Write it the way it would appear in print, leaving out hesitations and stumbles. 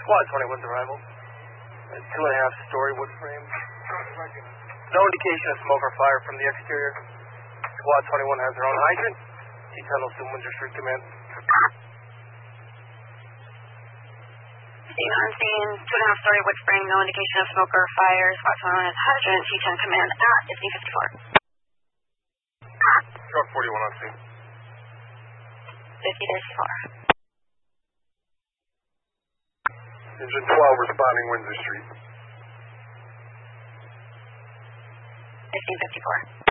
Squad 21's arrival. A 2.5-story wood frame. No indication of smoke or fire from the exterior. Squad 21 has their own hydrant. T-Tunnel soon Windsor Street Command. On scene, 2.5-story wood frame, no indication of smoke or fire. Squad 21 has hydrant. T-10 command at 1554. Truck 41 on scene. 50-4. Engine 12 responding Windsor Street. 1554.